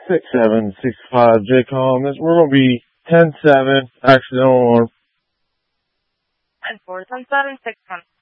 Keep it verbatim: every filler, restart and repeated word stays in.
six seven six five J COM. We're going to be ten seven, accidental alarm. ten four, ten seven, six one.